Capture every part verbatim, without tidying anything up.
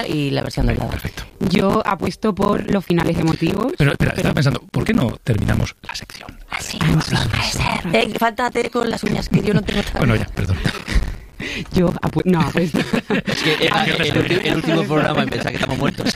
y la versión doblada. Perfecto. Yo apuesto por los finales emotivos. Pero espera, estaba pensando, ¿por qué no terminamos la sección? Sí, puede ser. Eh, faltate con las uñas, que yo no tengo tan... Bueno, ya, perdón. Yo apuesto... No, apuesto. Es que era el, el, el último programa y pensaba que estamos muertos.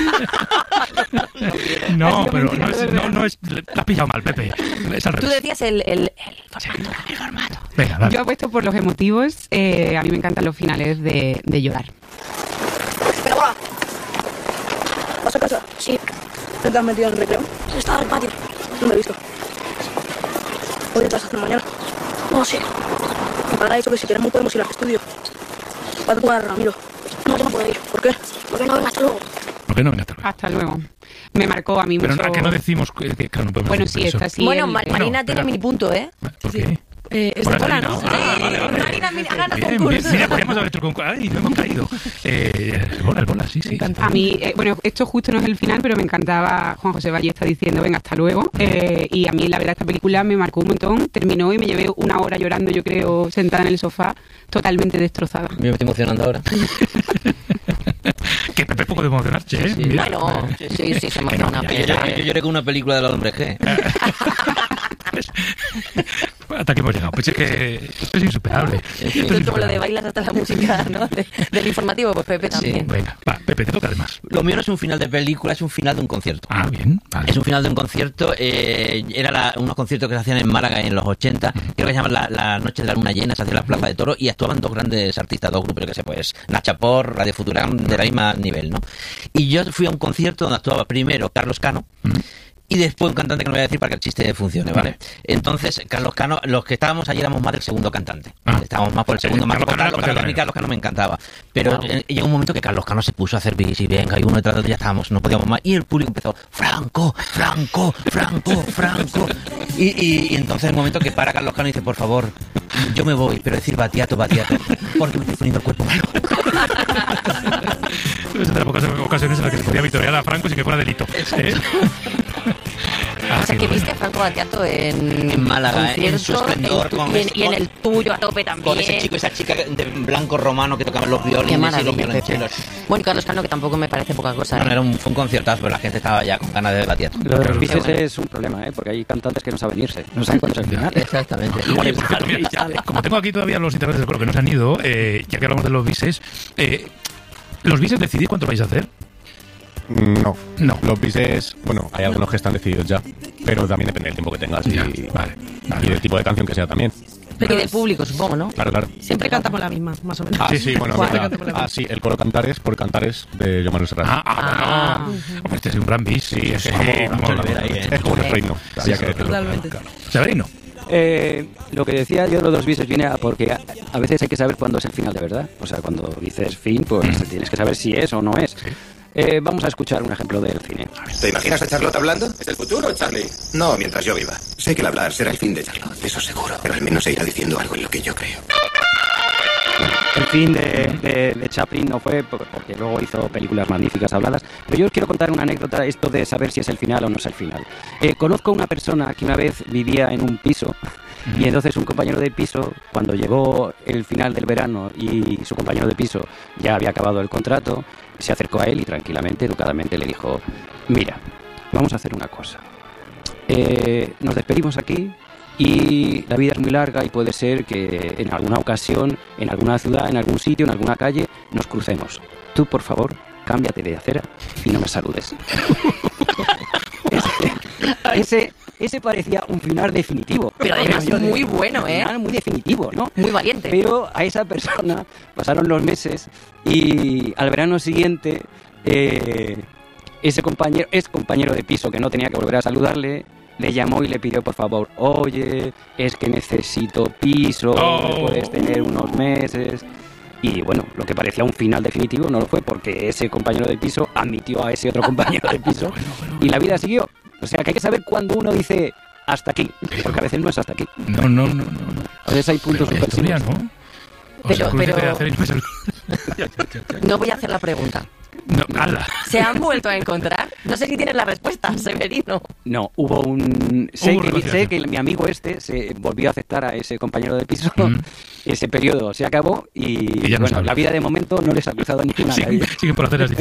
No, pero no es, no, no es... Te has pillado mal, Pepe. Es al Tú revés. decías el, el, el formato, el formato. Venga, dale. Yo apuesto por los emotivos. Eh, a mí me encantan los finales de, de llorar. Pero va. ¿Vas a casa? Sí. ¿Te has metido en el recreo? Estaba en el patio. No me he visto. ¿Hoy entras hasta mañana? No sé. Mi padre ha dicho que si queremos podemos ir al estudio. Para jugar a Ramiro. No, yo no puedo ir. ¿Por qué? Porque no venga hasta luego. ¿Por qué no? Venga, hasta luego. Hasta luego. Me marcó a mí Pero mucho... no, que no decimos que, que claro, no podemos Bueno, decir sí, eso. está así. Bueno, el- Mar- Marina No, tiene espera. mini punto, ¿eh? ¿Por Sí. qué? Eh, es Por de la cola, ¿no? Marina. Ah, vale, vale. Marina mini- ha ganado Bien, concurso. bien. Mira, podríamos haber hecho con... Ay, no hemos caído. Eh, el bola, el bola, sí, sí. A mí, eh, bueno, esto justo no es el final, pero me encantaba Juan José Ballesta diciendo, venga, hasta luego. Eh, y a mí, la verdad, esta película me marcó un montón. Terminó y me llevé una hora llorando, yo creo, sentada en el sofá, totalmente destrozada. Me estoy emocionando ahora. Que Pepe poco de emocionarse, ¿eh? Sí. Mira, Bueno, eh, sí, sí, se que emociona. no, pero ya, yo, ya, yo lloré con una película de los hombres G. Hasta que hemos llegado. Pues es que esto es insuperable. Esto es Tú como lo de insuperable. bailar hasta la música, ¿no? De- del informativo, pues Pepe también. Venga, va, Pepe, te toca además. Lo mío no es un final de película, es un final de un concierto. Ah, bien, vale. Es un final de un concierto, eh, era la- unos conciertos que se hacían en Málaga en los ochenta, creo que se llaman la, la Noche de la Luna Llena, se hacía en la Plaza de Toros y actuaban dos grandes artistas, dos grupos, que sé, pues Nacha Por, Radio Futuram, de la misma nivel, ¿no? Y yo fui a un concierto donde actuaba primero Carlos Cano, y después un cantante que no voy a decir para que el chiste funcione, ¿vale? Entonces, Carlos Cano, los que estábamos allí éramos más del segundo cantante. Ah. Estábamos más por el segundo, Eh, más Carlos por Cano Carlos era Cano. A mí coterráneo. Carlos Cano me encantaba. Pero Wow. eh, llegó un momento que Carlos Cano se puso a hacer bis y venga, y uno detrás de otro ya estábamos, no podíamos más. Y el público empezó, Franco, Franco, Franco, Franco. Y, y, y entonces el momento que para Carlos Cano y dice, por favor, yo me voy, pero decir batiato, batiato, porque me estoy poniendo el cuerpo malo. Es de las pocas ocasiones en las que se podía victoriar a Franco sin que fuera delito. ¿eh? O sea, que viste a Franco Battiato en, en Málaga, en su esplendor, en, con, y, en, y en con- el tuyo a tope también. con ese chico y esa chica de blanco romano que tocaban los violines Qué y los maravilla, violonchelos. Bueno, y Carlos Cano, que tampoco me parece poca cosa. Bueno, ¿eh? era un, fue un conciertazo, pero la gente estaba ya con ganas de Battiato. Lo de los Claro, bises bueno. es un problema, ¿eh? Porque hay cantantes que no saben irse, no saben cuándo es el final. Exactamente. Oye, por cierto, mira, como tengo aquí todavía los integrantes del coro que no se han ido, eh, ya que hablamos de los bises, eh, ¿los bises decidís cuánto vais a hacer? No. No. Los bises, bueno, hay algunos que están decididos ya, pero también depende del tiempo que tengas y, Ya, vale, vale. y del tipo de canción que sea también. Pero Y del público, supongo, ¿no? Claro, claro. Siempre cantamos la misma, más o menos. Ah, sí, sí, bueno, Siempre verdad. cantamos la misma. Ah, sí, el coro Cantares por Cantares de Joan Manuel Serrat. Ah, ah, bueno. Hombre, este es un gran bis. Sí, es sí, como, vamos, como- vamos. ahí, ¿eh? es como un reino, había que sí, decirlo. Totalmente. Severino. Eh, lo que decía yo de los dos bises viene a porque a, a veces hay que saber cuándo es el final de verdad. O sea, cuando dices fin, pues tienes que saber si es o no es. Eh, vamos a escuchar un ejemplo del cine. ¿Te imaginas a Charlotte hablando? ¿Es el futuro, Charlie? No, mientras yo viva. Sé que el hablar será el fin de Charlotte, eso seguro. Pero al menos se irá diciendo algo en lo que yo creo. El fin de, de, de Chaplin no fue por- porque luego hizo películas magníficas habladas, pero yo os quiero contar una anécdota, esto de saber si es el final o no es el final. Eh, conozco una persona que una vez vivía en un piso y entonces un compañero de piso, cuando llegó el final del verano y su compañero de piso ya había acabado el contrato, se acercó a él y tranquilamente, educadamente le dijo, mira, vamos a hacer una cosa. Eh, nos despedimos aquí y la vida es muy larga y puede ser que en alguna ocasión, en alguna ciudad, en algún sitio, en alguna calle, nos crucemos. Tú, por favor, cámbiate de acera y no me saludes. ese, ese, ese parecía un final definitivo. Pero además yo muy de- bueno, ¿eh? Un final muy definitivo, ¿no? Muy valiente. Pero a esa persona pasaron los meses y al verano siguiente eh, ese compañero, es compañero de piso que no tenía que volver a saludarle, le llamó y le pidió por favor, oye, es que necesito piso, ¿me Oh. puedes tener unos meses? Y bueno, lo que parecía un final definitivo no lo fue porque ese compañero de piso admitió a ese otro compañero de piso y la vida siguió. O sea que hay que saber cuando uno dice hasta aquí, porque a veces no es hasta aquí. No, no, no, no. no. A veces hay puntos Pero vaya historia, suspensivos. ¿no? O Pero- sea, crucete pero- de acera y no me saluda. No voy a hacer la pregunta. No, ala. ¿Se han vuelto a encontrar? No sé si tienes la respuesta, Severino. No, hubo un... Sé, Hubo que, reconciliación. sé que mi amigo este se volvió a aceptar a ese compañero de piso, Mm. ese periodo se acabó y, Y ya no bueno, sabe. la vida de momento no les ha cruzado ninguna. Siguen, siguen por aceras